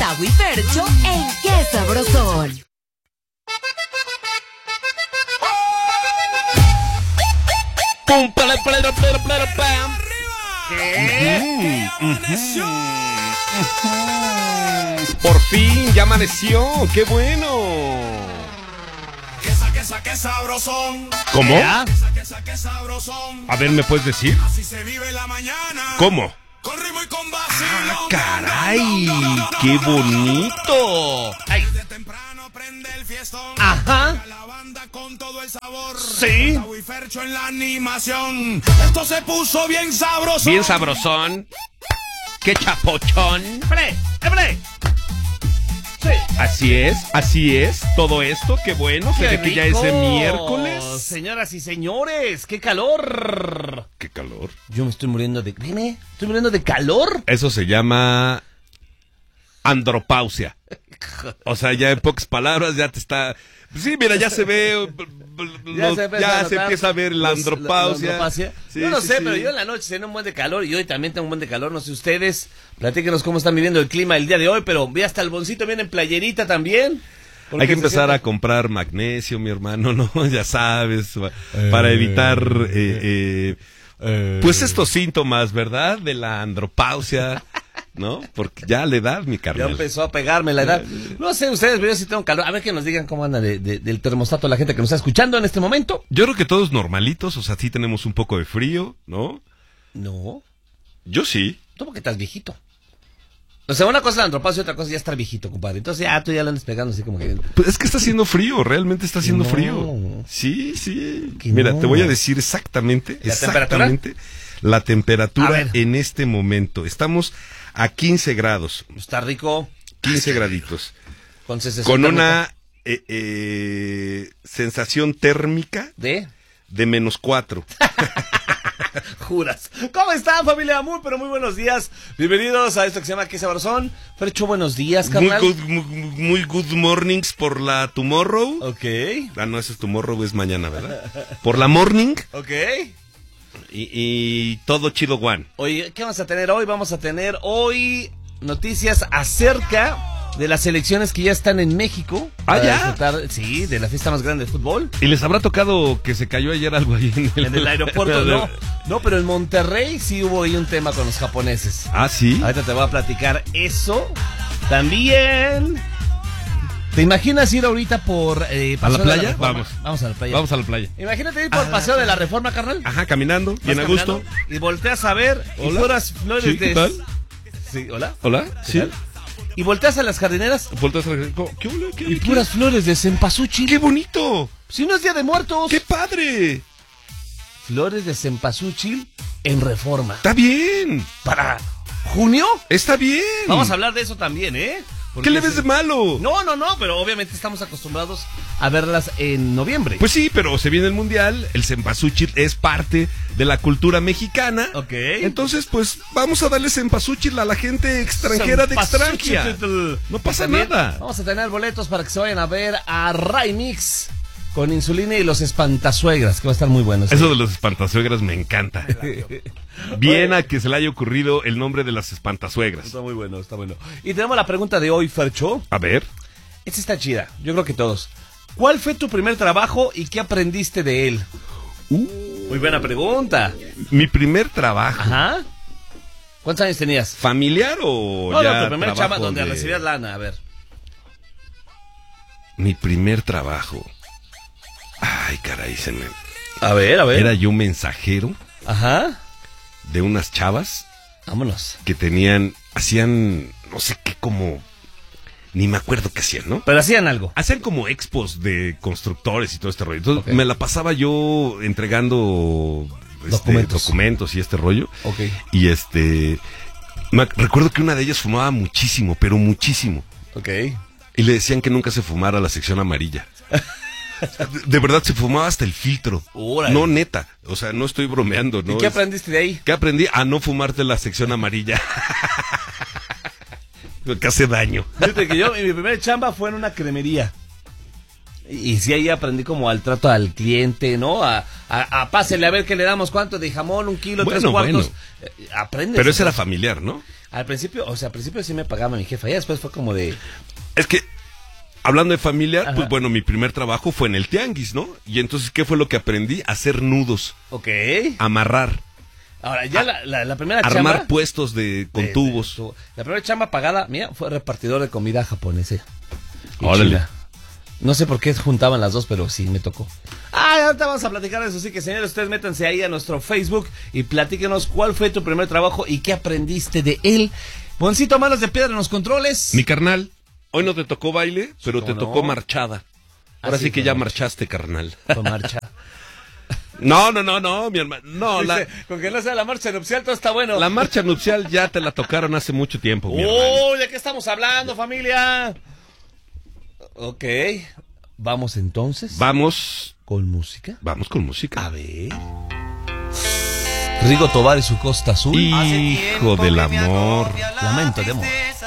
Tavo y Fercho en Qué Sabrosón. ¿Qué? Por fin, ya amaneció. ¡Qué bueno! Que sabrosón. ¿Cómo? Que sabrosón. A ver, ¿me puedes decir? Así se vive la mañana. ¿Cómo? Con ritmo y con vacilo. ¡Caray! ¡Qué bonito! Ay. Desde temprano prende el fiestón. Ajá. La banda con todo el sabor. Sí. Tavo y Fercho en la animación. Esto se puso bien sabrosón. Bien sabrosón. ¡Qué chapochón! ¡Epre! ¡Epre! Así es, todo esto, qué bueno, se ve que ya es el miércoles. Señoras y señores, ¡qué calor! ¿Qué calor? Yo me estoy muriendo de... Dime, ¿estoy muriendo de calor? Eso se llama andropausia. O sea, ya en pocas palabras ya te está... Sí, mira, ya se ve... Ya se empieza a ver la andropausia. Sí, yo no sé, pero yo en la noche tengo un buen de calor y hoy también tengo un buen de calor. No sé ustedes, platíquenos cómo están viviendo el clima el día de hoy, pero ve hasta el boncito viene en playerita también. Hay que empezar a comprar magnesio, mi hermano, ¿no? Ya sabes, para evitar pues estos síntomas, ¿verdad? De la andropausia. ¿No? Porque ya la edad, mi carnal. Ya empezó a pegarme la edad. No sé ustedes, pero yo sí tengo calor. A ver que nos digan cómo anda del termostato la gente que nos está escuchando en este momento. Yo creo que todos normalitos, o sea, sí tenemos un poco de frío, ¿no? No. Yo sí. ¿Tú porque estás viejito? O sea, una cosa es la andropausia y otra cosa es ya estar viejito, compadre. Entonces ya tú ya lo andas pegando así como que... Pues es que está haciendo frío, realmente está haciendo frío. Sí. Mira, te voy a decir exactamente la temperatura en este momento. Estamos a 15 grados. Está rico. 15 graditos. Con una sensación térmica de -4. Juras. ¿Cómo están, familia? Muy, pero muy buenos días. Bienvenidos a esto que se llama Qué Sabrosón. Fercho, buenos días, carnal. Muy good mornings por la tomorrow. Ok. Ah, no, ese es tomorrow, es mañana, ¿verdad? Por la morning. Ok. Y todo chido, Juan. Oye, ¿qué vamos a tener hoy? Vamos a tener hoy noticias acerca de las elecciones que ya están en México. Ah, ¿ya? Disfrutar, sí, de la fiesta más grande de fútbol. ¿Y les habrá tocado que se cayó ayer algo ahí en el aeropuerto? No, pero en Monterrey sí hubo ahí un tema con los japoneses. Ah, ¿sí? Ahorita te voy a platicar eso. También... ¿Te imaginas ir ahorita por... ¿A la playa? Vamos a la playa. Vamos a la playa. Imagínate ir por Paseo de la Reforma, carnal. Ajá, caminando, bien a gusto. Y volteas a ver y puras flores ¿Sí? ¿Qué tal? Sí, ¿hola? ¿Hola? ¿Sí? Tal? Y volteas a las jardineras. Y puras flores de cempasúchil. ¡Qué bonito! Si no es Día de Muertos. ¡Qué padre! Flores de cempasúchil en Reforma. ¡Está bien! ¿Para junio? ¡Está bien! Vamos a hablar de eso también, ¿eh? ¿Qué le ves de malo? No, pero obviamente estamos acostumbrados a verlas en noviembre. Pues sí, pero se viene el mundial, el cempasúchil es parte de la cultura mexicana. Ok. Entonces, pues, vamos a darle cempasúchil a la gente extranjera de extranjera. No pasa nada. Vamos a tener boletos para que se vayan a ver a Ray Mix con Insulina y los Espantasuegras, que va a estar muy bueno. Eso de los Espantasuegras me encanta. Bien a que se le haya ocurrido el nombre de las Espantasuegras. Está muy bueno, está bueno. Y tenemos la pregunta de hoy, Fercho. A ver. Esta está chida, yo creo que todos. ¿Cuál fue tu primer trabajo y qué aprendiste de él? Muy buena pregunta. Mi primer trabajo. Ajá. ¿Cuántos años tenías? ¿Familiar o no, ya tu primer chamba donde de... recibías lana, a ver. Mi primer trabajo. Ay, caray, se me... A ver. Era yo mensajero. Ajá. De unas chavas. Vámonos. Que hacían, no sé qué, como... Ni me acuerdo qué hacían, ¿no? Pero hacían algo. Hacían como expos de constructores y todo este rollo. Entonces me la pasaba yo entregando documentos y este rollo. Ok. Y recuerdo que una de ellas fumaba muchísimo, pero muchísimo. Ok. Y le decían que nunca se fumara la sección amarilla. De verdad, se fumaba hasta el filtro. Órale. No, neta. O sea, no estoy bromeando, ¿no? ¿Y qué aprendiste de ahí? ¿Qué aprendí? A no fumarte la sección amarilla. Que hace daño. Fíjate que mi primera chamba fue en una cremería. Y sí, ahí aprendí como al trato al cliente, ¿no? A pásele a ver qué le damos, cuánto de jamón, 1 kilo, 3 cuartos. Bueno. Aprendes. Pero ese era familiar, ¿no? Al principio sí me pagaba mi jefa, ya después fue como de... Es que, hablando de familia, pues bueno, mi primer trabajo fue en el tianguis, ¿no? Y entonces, ¿qué fue lo que aprendí? Hacer nudos. Ok. Amarrar. Ahora, ya la primera chamba... Armar puestos con tubos. La primera chamba pagada mía fue repartidor de comida japonesa. Órale. No sé por qué juntaban las dos, pero sí me tocó. Ahorita vamos a platicar de eso, así que señores, ustedes métanse ahí a nuestro Facebook y platíquenos cuál fue tu primer trabajo y qué aprendiste de él. Boncito, manos de piedra en los controles. Mi carnal, hoy no te tocó baile, pero te tocó marchada. Ahora sí que ya marchaste, carnal. Fue marcha. No, mi hermano. No, dice, con que no sea la marcha nupcial, todo está bueno. La marcha nupcial ya te la tocaron hace mucho tiempo, mi hermano. ¿De qué estamos hablando, familia? Ok, vamos entonces. Vamos con música. Vamos con música. A ver. Rigo Tobar y su Costa Azul. Hijo del amor. Lamento de amor.